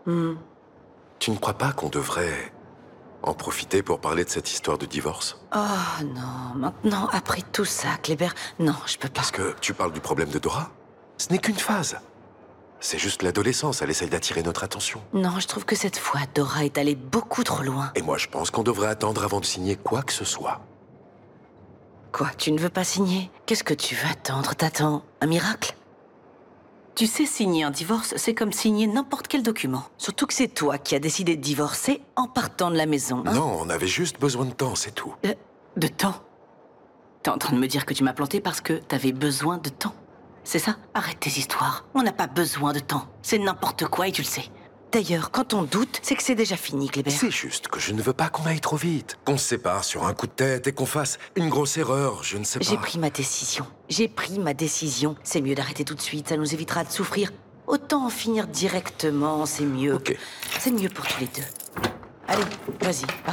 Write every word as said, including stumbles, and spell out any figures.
Hmm. Tu ne crois pas qu'on devrait en profiter pour parler de cette histoire de divorce? Oh non, maintenant, après tout ça, Kléber, non, je peux pas. Parce que tu parles du problème de Dora? Ce n'est qu'une phase. C'est juste l'adolescence, elle essaye d'attirer notre attention. Non, je trouve que cette fois, Dora est allée beaucoup trop loin. Et moi, je pense qu'on devrait attendre avant de signer quoi que ce soit. Quoi, tu ne veux pas signer? Qu'est-ce que tu veux attendre? T'attends un miracle? Tu sais, signer un divorce, c'est comme signer n'importe quel document. Surtout que c'est toi qui as décidé de divorcer en partant de la maison, hein? Non, on avait juste besoin de temps, c'est tout. Euh, de temps? T'es en train de me dire que tu m'as planté parce que t'avais besoin de temps? C'est ça? Arrête tes histoires. On n'a pas besoin de temps. C'est n'importe quoi et tu le sais. D'ailleurs, quand on doute, c'est que c'est déjà fini, Kléber. C'est juste que je ne veux pas qu'on aille trop vite. Qu'on se sépare sur un coup de tête et qu'on fasse une grosse erreur, je ne sais pas. J'ai pris ma décision. J'ai pris ma décision. C'est mieux d'arrêter tout de suite, ça nous évitera de souffrir. Autant en finir directement, c'est mieux. Ok. C'est mieux pour tous les deux. Allez, vas-y, pars.